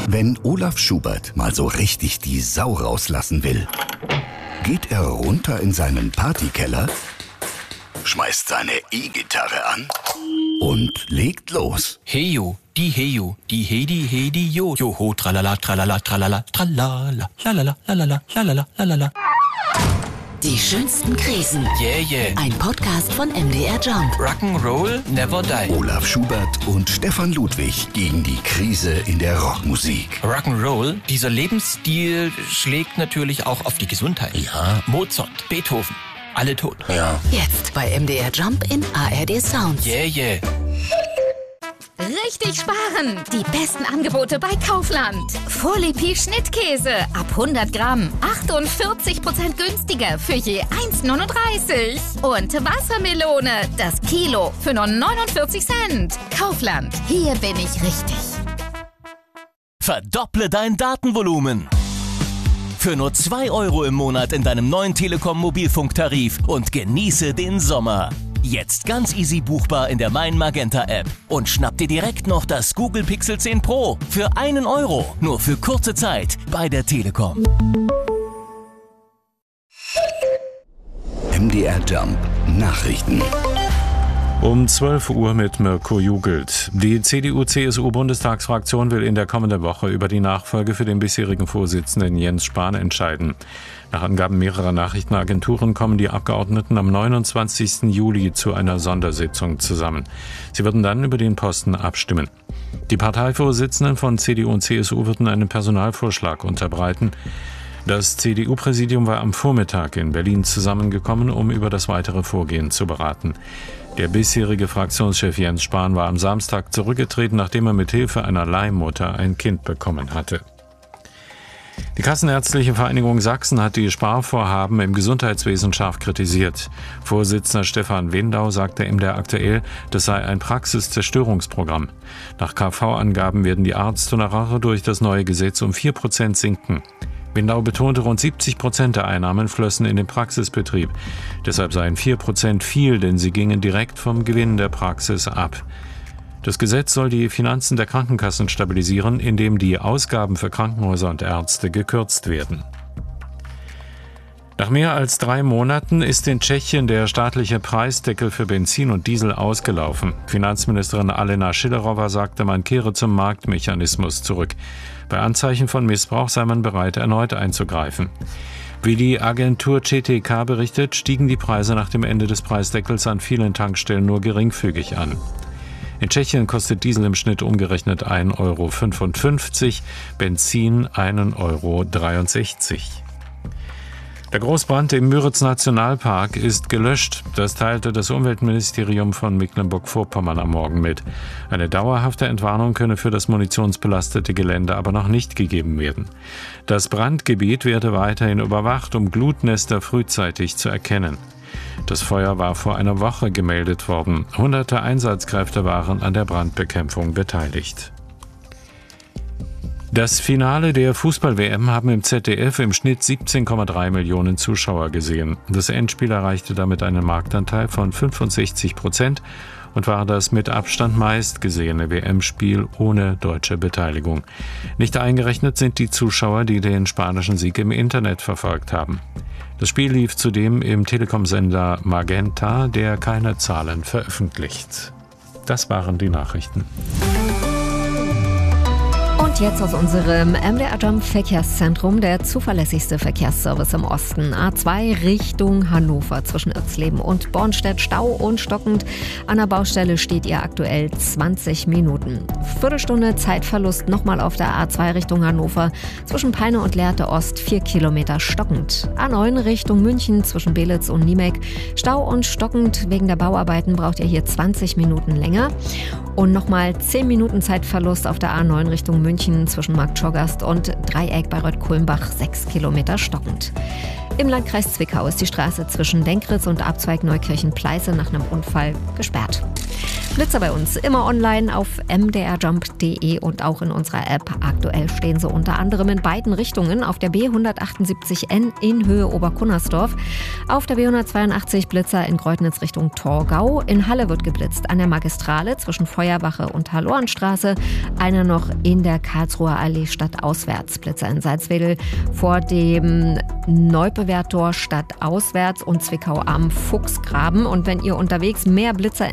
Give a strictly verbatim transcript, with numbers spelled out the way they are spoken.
Wenn Olaf Schubert mal so richtig die Sau rauslassen will, geht er runter in seinen Partykeller, schmeißt seine E-Gitarre an und legt los. Heyo, die Heyo, die Hedi, Hedi, Jo. Joho, tralala, tralala, tralala, tralala, lalala, lalala, lalala, lalala. Die schönsten Krisen. Yeah, yeah. Ein Podcast von M D R Jump. Rock'n'Roll never die. Olaf Schubert und Stefan Ludwig gegen die Krise in der Rockmusik. Rock'n'Roll, dieser Lebensstil schlägt natürlich auch auf die Gesundheit. Ja. Mozart, Beethoven, alle tot. Ja. Jetzt bei M D R Jump in A R D Sounds. Yeah, yeah. Richtig sparen! Die besten Angebote bei Kaufland. Vorlipi Schnittkäse ab hundert Gramm. achtundvierzig Prozent günstiger für je eins neununddreißig. Und Wassermelone, das Kilo für nur neunundvierzig Cent. Kaufland, hier bin ich richtig. Verdopple dein Datenvolumen. Für nur zwei Euro im Monat in deinem neuen Telekom-Mobilfunktarif und genieße den Sommer. Jetzt ganz easy buchbar in der Mein Magenta App. Und schnapp dir direkt noch das Google Pixel zehn Pro für einen Euro. Nur für kurze Zeit bei der Telekom. M D R Jump Nachrichten. Um zwölf Uhr mit Mirko Jugelt. Die C D U-C S U-Bundestagsfraktion will in der kommenden Woche über die Nachfolge für den bisherigen Vorsitzenden Jens Spahn entscheiden. Nach Angaben mehrerer Nachrichtenagenturen kommen die Abgeordneten am neunundzwanzigsten Juli zu einer Sondersitzung zusammen. Sie würden dann über den Posten abstimmen. Die Parteivorsitzenden von C D U und C S U würden einen Personalvorschlag unterbreiten. Das C D U-Präsidium war am Vormittag in Berlin zusammengekommen, um über das weitere Vorgehen zu beraten. Der bisherige Fraktionschef Jens Spahn war am Samstag zurückgetreten, nachdem er mit Hilfe einer Leihmutter ein Kind bekommen hatte. Die Kassenärztliche Vereinigung Sachsen hat die Sparvorhaben im Gesundheitswesen scharf kritisiert. Vorsitzender Stefan Windau sagte M D R aktuell, das sei ein Praxiszerstörungsprogramm. Nach K V-Angaben werden die Arzthonorare durch das neue Gesetz um vier Prozent sinken. Windau betonte, rund siebzig Prozent der Einnahmen flössen in den Praxisbetrieb. Deshalb seien vier Prozent viel, denn sie gingen direkt vom Gewinn der Praxis ab. Das Gesetz soll die Finanzen der Krankenkassen stabilisieren, indem die Ausgaben für Krankenhäuser und Ärzte gekürzt werden. Nach mehr als drei Monaten ist in Tschechien der staatliche Preisdeckel für Benzin und Diesel ausgelaufen. Finanzministerin Alena Schillerova sagte, man kehre zum Marktmechanismus zurück. Bei Anzeichen von Missbrauch sei man bereit, erneut einzugreifen. Wie die Agentur C T K berichtet, stiegen die Preise nach dem Ende des Preisdeckels an vielen Tankstellen nur geringfügig an. In Tschechien kostet Diesel im Schnitt umgerechnet ein Euro fünfundfünfzig, Benzin ein Euro dreiundsechzig. Der Großbrand im Müritz-Nationalpark ist gelöscht. Das teilte das Umweltministerium von Mecklenburg-Vorpommern am Morgen mit. Eine dauerhafte Entwarnung könne für das munitionsbelastete Gelände aber noch nicht gegeben werden. Das Brandgebiet werde weiterhin überwacht, um Glutnester frühzeitig zu erkennen. Das Feuer war vor einer Woche gemeldet worden. Hunderte Einsatzkräfte waren an der Brandbekämpfung beteiligt. Das Finale der Fußball-W M haben im Z D F im Schnitt siebzehn Komma drei Millionen Zuschauer gesehen. Das Endspiel erreichte damit einen Marktanteil von fünfundsechzig Prozent und war das mit Abstand meistgesehene W M-Spiel ohne deutsche Beteiligung. Nicht eingerechnet sind die Zuschauer, die den spanischen Sieg im Internet verfolgt haben. Das Spiel lief zudem im Telekom-Sender Magenta, der keine Zahlen veröffentlicht. Das waren die Nachrichten. Und jetzt aus unserem M D R Jump Verkehrszentrum, der zuverlässigste Verkehrsservice im Osten. A zwei Richtung Hannover zwischen Irzleben und Bornstedt, Stau und stockend. An der Baustelle steht ihr aktuell zwanzig Minuten. Viertelstunde Zeitverlust nochmal auf der A zwei Richtung Hannover zwischen Peine und Lehrte Ost, vier Kilometer stockend. A neun Richtung München zwischen Belitz und Niemek, Stau und stockend. Wegen der Bauarbeiten braucht ihr hier zwanzig Minuten länger. Und nochmal zehn Minuten Zeitverlust auf der A neun Richtung München zwischen Marktschorgast und Dreieck bei Reuth-Kulmbach, sechs Kilometer stockend. Im Landkreis Zwickau ist die Straße zwischen Denkritz und Abzweig Neukirchen-Pleiße nach einem Unfall gesperrt. Blitzer bei uns immer online auf m d r jump punkt d e und auch in unserer App. Aktuell stehen sie unter anderem in beiden Richtungen auf der B hundertachtundsiebzig N in Höhe Oberkunnersdorf, auf der B hundertzweiundachtzig Blitzer in Greutnitz Richtung Torgau. In Halle wird geblitzt an der Magistrale zwischen Feuerwache und Hallorenstraße, einer noch in der Karlsruher Allee stadtauswärts. Blitzer in Salzwedel vor dem Neubewertor stadtauswärts und Zwickau am Fuchsgraben. Und wenn ihr unterwegs mehr Blitzer